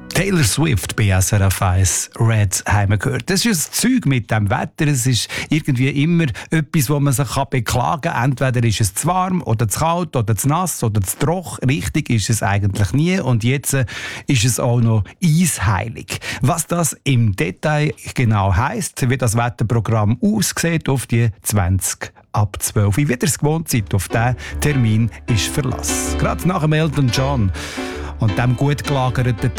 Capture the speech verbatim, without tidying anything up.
Taylor Swift bei S R F eins Red haben wir gehört. Das ist ein Zeug mit dem Wetter. Es ist irgendwie immer etwas, wo man sich beklagen kann. Entweder ist es zu warm oder zu kalt oder zu nass oder zu trocken. Richtig ist es eigentlich nie. Und jetzt äh, ist es auch noch eisheilig. Was das im Detail genau heisst, wie das Wetterprogramm aussieht auf die zwanzig ab zwölf. Wie ihr es gewohnt seid, auf diesen Termin ist Verlass. Gerade nach dem Elton John und dem gut gelagerten